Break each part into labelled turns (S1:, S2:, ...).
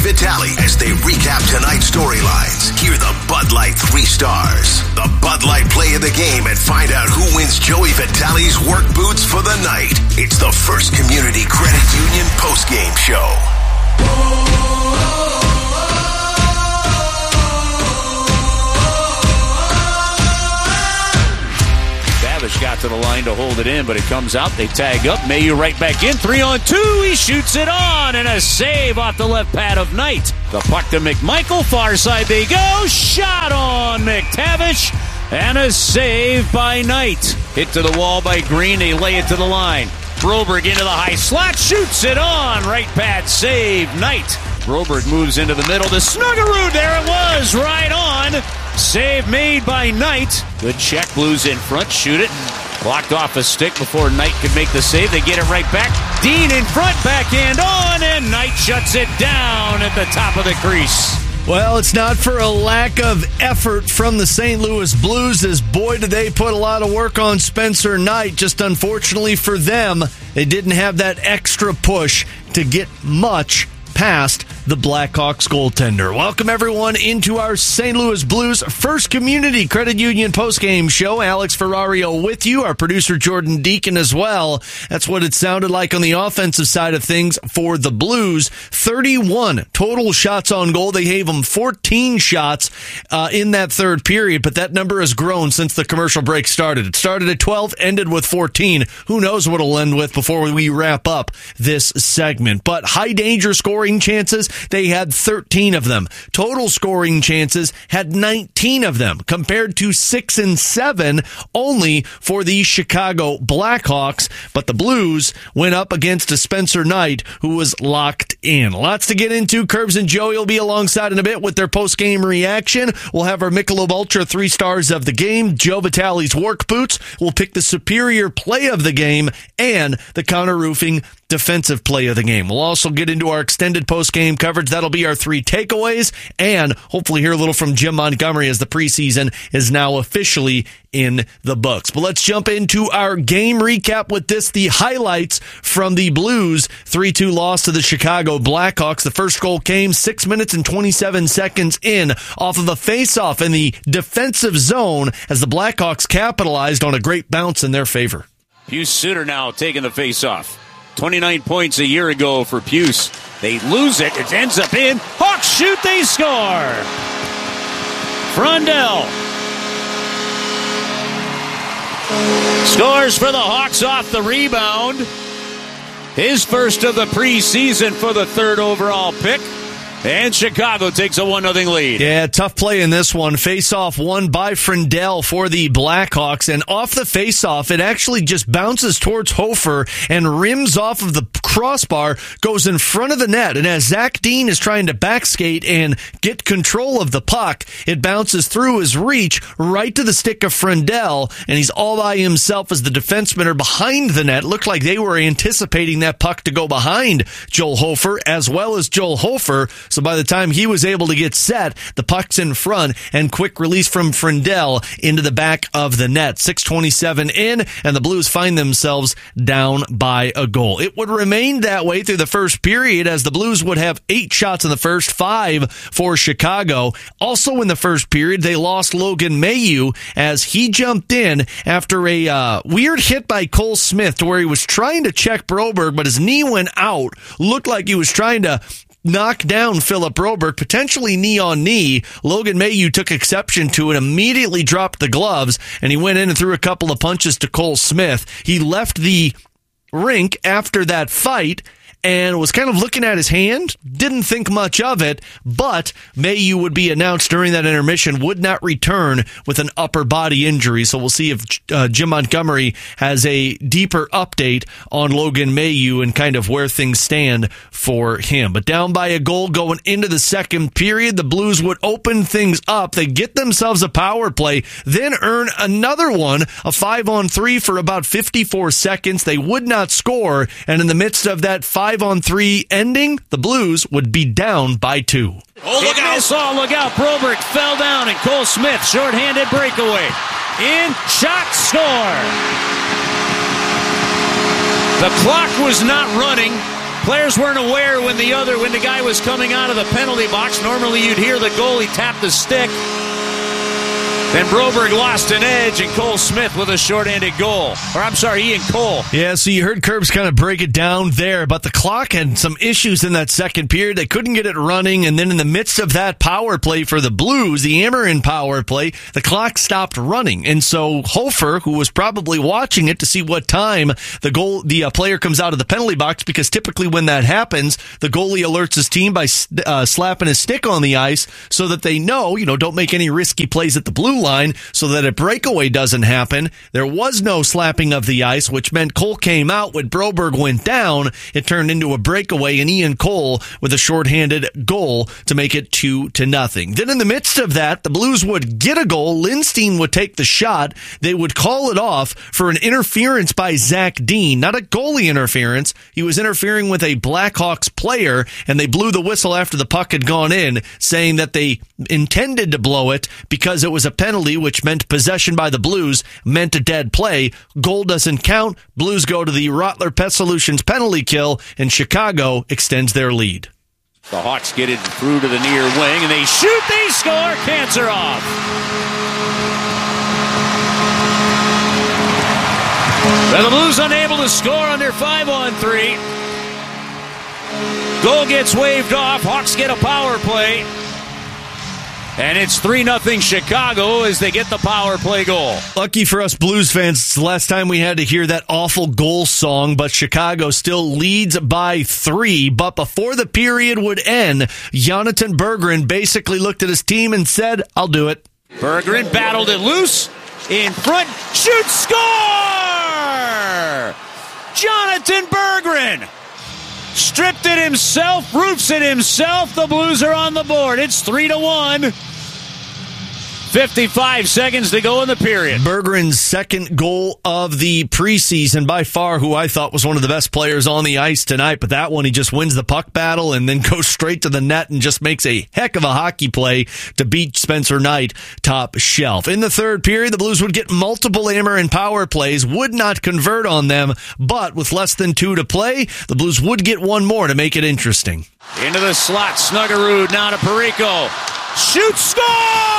S1: Vitale as they recap tonight's storylines. Hear the Bud Light 3 stars, the Bud Light play of the game, and find out who wins Joey Vitale's work boots for the night. It's the First Community Credit Union postgame show.
S2: Got to the line to hold it in, but it comes out. They tag up. Mayu right back in. 3-on-2. He shoots it on, and a save off the left pad of Knight. The puck to McMichael. Far side they go. Shot on McTavish, and a save by Knight. Hit to the wall by Green. They lay it to the line. Broberg into the high slot. Shoots it on. Right pad save. Knight. Broberg moves into the middle. The Snuggeroo. There it was. Right on. Save made by Knight. Good check. Blues in front. Shoot it. Blocked off a stick before Knight could make the save. They get it right back. Dean in front. Backhand on. And Knight shuts it down at the top of the crease.
S3: Well, it's not for a lack of effort from the St. Louis Blues, as boy did they put a lot of work on Spencer Knight. Just unfortunately for them, they didn't have that extra push to get much past the Blackhawks goaltender. Welcome everyone into our St. Louis Blues First Community Credit Union postgame show. Alex Ferrario with you, our producer Jordan Deacon as well. That's what it sounded like on the offensive side of things for the Blues. 31 total shots on goal. They gave them 14 shots in that third period, but that number has grown since the commercial break started. It started at 12, ended with 14. Who knows what it'll end with before we wrap up this segment. But high danger scoring chances, they had 13 of them. Total scoring chances had 19 of them, compared to 6 and 7 only for the Chicago Blackhawks. But the Blues went up against a Spencer Knight who was locked in. Lots to get into. Curbs and Joey will be alongside in a bit with their post-game reaction. We'll have our Michelob Ultra 3 stars of the game. Joe Vitale's work boots. We'll pick the superior play of the game and the counter-roofing defensive play of the game. We'll also get into our extended post-game coverage. That'll be our 3 takeaways, and hopefully hear a little from Jim Montgomery as the preseason is now officially in the books. But let's jump into our game recap with this. The highlights from the Blues 3-2 loss to the Chicago Blackhawks. The first goal came 6 minutes and 27 seconds in off of a face-off in the defensive zone as the Blackhawks capitalized on a great bounce in their favor.
S2: Puce Sutter now taking the face-off. 29 points a year ago for Puce. They lose it. It ends up in. Hawks shoot. They score. Frundell scores for the Hawks off the rebound. His first of the preseason for the 3rd overall pick. And Chicago takes a 1-0 lead.
S3: Yeah, tough play in this one. Face-off won by Frundell for the Blackhawks. And off the face-off, it actually just bounces towards Hofer and rims off of the crossbar, goes in front of the net. And as Zach Dean is trying to backskate and get control of the puck, it bounces through his reach right to the stick of Frundell. And he's all by himself as the defensemen are behind the net. Looked like they were anticipating that puck to go behind Joel Hofer as well as Joel Hofer. So by the time he was able to get set, the puck's in front and quick release from Frundell into the back of the net. 6:27 in, and the Blues find themselves down by a goal. It would remain that way through the first period as the Blues would have 8 shots in the first, 5 for Chicago. Also in the first period, they lost Logan Mayu as he jumped in after a weird hit by Cole Smith to where he was trying to check Broberg, but his knee went out. Looked like he was trying to knock down Philip Broberg, potentially knee on knee. Logan Mayu took exception to it, immediately dropped the gloves, and he went in and threw a couple of punches to Cole Smith. He left the rink after that fight and was kind of looking at his hand, didn't think much of it, but Mayu would be announced during that intermission, would not return with an upper body injury. So we'll see if Jim Montgomery has a deeper update on Logan Mayu and kind of where things stand for him. But down by a goal going into the second period, the Blues would open things up. They get themselves a power play, then earn another one, a 5-on-3 for about 54 seconds. They would not score, and in the midst of that 5-on-3 ending, the Blues would be down by 2.
S2: Oh, look out. Look out. Broberg fell down, and Cole Smith, shorthanded breakaway. In, shot, score. The clock was not running Players weren't aware when the guy was coming out of the penalty box. Normally you'd hear the goalie tap the stick. Then Broberg lost an edge, and Cole Smith with a shorthanded goal. Ian Cole.
S3: Yeah, so you heard Curbs kind of break it down there, but the clock had some issues in that second period. They couldn't get it running, and then in the midst of that power play for the Blues, the Ameren power play, the clock stopped running. And so Hofer, who was probably watching it to see what time the player comes out of the penalty box, because typically when that happens, the goalie alerts his team by slapping his stick on the ice so that they know, don't make any risky plays at the blue line so that a breakaway doesn't happen. There was no slapping of the ice, which meant Cole came out. When Broberg went down, it turned into a breakaway, and Ian Cole with a shorthanded goal to make it 2-0. Then in the midst of that, the Blues would get a goal. Lindstein would take the shot. They would call it off for an interference by Zach Dean. Not a goalie interference. He was interfering with a Blackhawks player, and they blew the whistle after the puck had gone in, saying that they intended to blow it because it was a penalty, which meant possession by the Blues, meant a dead play. Goal doesn't count. Blues go to the Rottler Pet Solutions penalty kill, and Chicago extends their lead.
S2: The Hawks get it through to the near wing, and they shoot, they score, Kanserov. The Blues unable to score on their 5-on-3. Goal gets waved off. Hawks get a power play. And it's 3-0 Chicago as they get the power play goal.
S3: Lucky for us Blues fans, it's the last time we had to hear that awful goal song, but Chicago still leads by 3. But before the period would end, Jonathan Berggren basically looked at his team and said, "I'll do it."
S2: Berggren battled it loose, in front, shoots, score! Jonathan Berggren stripped it himself, roofs it himself. The Blues are on the board. It's 3-1. 55 seconds to go in the period.
S3: Berggren's second goal of the preseason, by far who I thought was one of the best players on the ice tonight, but that one he just wins the puck battle and then goes straight to the net and just makes a heck of a hockey play to beat Spencer Knight top shelf. In the third period, the Blues would get multiple Ameren power plays, would not convert on them, but with less than 2 to play, the Blues would get one more to make it interesting.
S2: Into the slot, Snuggerud now to Parayko. Shoot, score!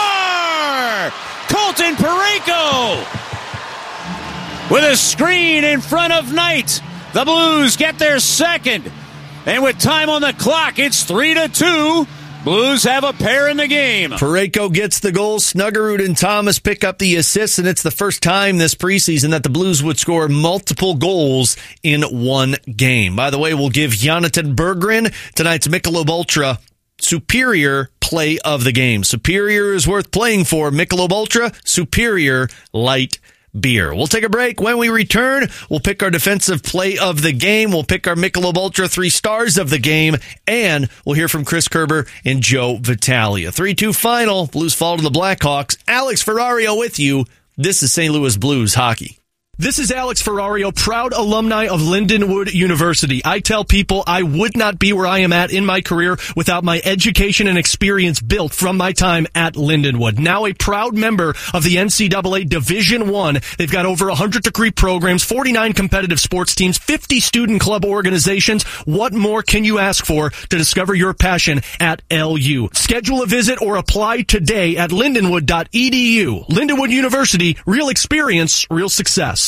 S2: Colton Parayko with a screen in front of Knight. The Blues get their second. And with time on the clock, it's 3-2. Blues have a pair in the game.
S3: Parayko gets the goal. Snuggerud and Thomas pick up the assists, and it's the first time this preseason that the Blues would score multiple goals in one game. By the way, we'll give Jonathan Berggren tonight's Michelob Ultra Superior play of the game. Superior is worth playing for. Michelob Ultra, superior light beer. We'll take a break. When we return, we'll pick our defensive play of the game. We'll pick our Michelob Ultra 3 stars of the game. And we'll hear from Chris Kerber and Joe Vitale. A 3-2 final. Blues fall to the Blackhawks. Alex Ferrario with you. This is St. Louis Blues hockey. This is Alex Ferrario, proud alumni of Lindenwood University. I tell people I would not be where I am at in my career without my education and experience built from my time at Lindenwood. Now a proud member of the NCAA Division I. They've got over 100 degree programs, 49 competitive sports teams, 50 student club organizations. What more can you ask for to discover your passion at LU? Schedule a visit or apply today at lindenwood.edu. Lindenwood University, real experience, real success.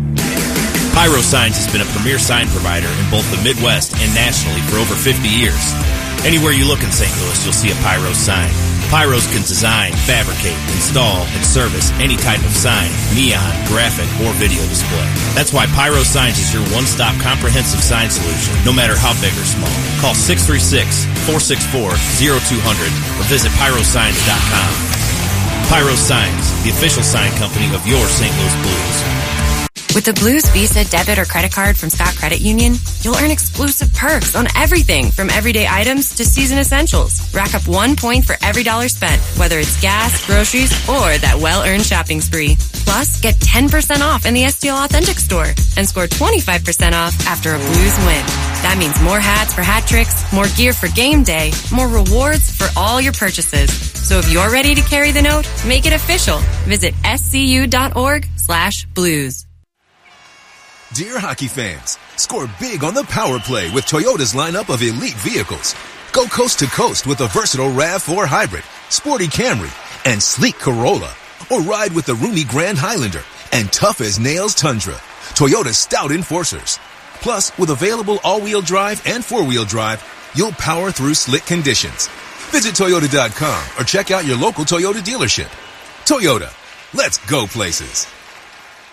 S4: Pyro Signs has been a premier sign provider in both the Midwest and nationally for over 50 years. Anywhere you look in St. Louis, you'll see a Pyro sign. Pyros can design, fabricate, install, and service any type of sign, neon, graphic, or video display. That's why Pyro Signs is your one-stop comprehensive sign solution, no matter how big or small. Call 636-464-0200 or visit pyrosigns.com. Pyro Signs, the official sign company of your St. Louis Blues.
S5: With the Blues Visa debit or credit card from Scott Credit Union, you'll earn exclusive perks on everything from everyday items to season essentials. Rack up 1 point for every dollar spent, whether it's gas, groceries, or that well-earned shopping spree. Plus, get 10% off in the STL Authentic store and score 25% off after a Blues win. That means more hats for hat tricks, more gear for game day, more rewards for all your purchases. So if you're ready to carry the note, make it official. Visit scu.org/blues.
S6: Dear hockey fans, score big on the power play with Toyota's lineup of elite vehicles. Go coast to coast with the versatile RAV4 Hybrid, sporty Camry, and sleek Corolla. Or ride with the roomy Grand Highlander and tough-as-nails Tundra, Toyota's stout enforcers. Plus, with available all-wheel drive and four-wheel drive, you'll power through slick conditions. Visit Toyota.com or check out your local Toyota dealership. Toyota, let's go places.